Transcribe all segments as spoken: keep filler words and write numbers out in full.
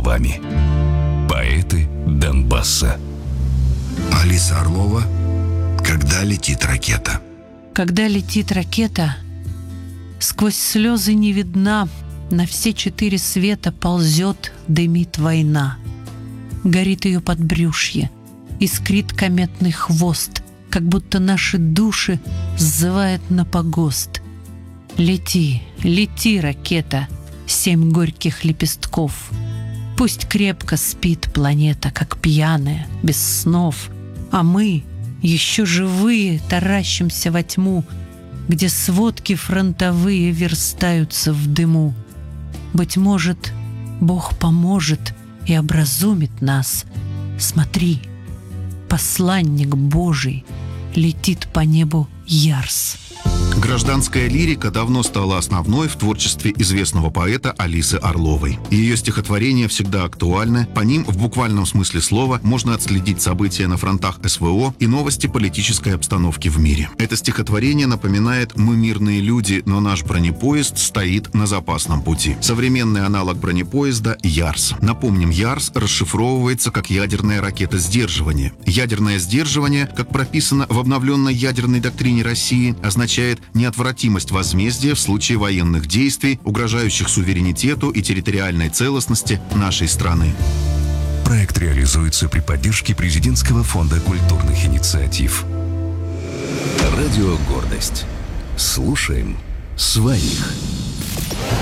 словами. Поэты Донбасса. Алиса Орлова. Когда летит ракета? Когда летит ракета, сквозь слезы не видна, на все четыре света ползет, дымит война. Горит ее подбрюшье, искрит кометный хвост, как будто наши души сзывает на погост. Лети, лети, ракета, семь горьких лепестков. Пусть крепко спит планета, как пьяная, без снов, а мы, еще живые, таращимся во тьму, где сводки фронтовые верстаются в дыму. Быть может, Бог поможет и образумит нас. Смотри, посланник Божий летит по небу Ярс. Гражданская лирика давно стала основной в творчестве известного поэта Алисы Орловой. Ее стихотворения всегда актуальны. По ним, в буквальном смысле слова, можно отследить события на фронтах СВО и новости политической обстановки в мире. Это стихотворение напоминает «Мы мирные люди, но наш бронепоезд стоит на запасном пути». Современный аналог бронепоезда — Ярс. Напомним, Ярс расшифровывается как ядерная ракета сдерживания. Ядерное сдерживание, как прописано в обновленной ядерной доктрине России, означает неотвратимость возмездия в случае военных действий, угрожающих суверенитету и территориальной целостности нашей страны. Проект реализуется при поддержке Президентского фонда культурных инициатив. Радио «Гордость». Слушаем своих.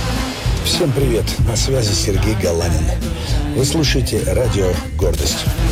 Всем привет, на связи Сергей Галанин. Вы слушаете радио «Гордость».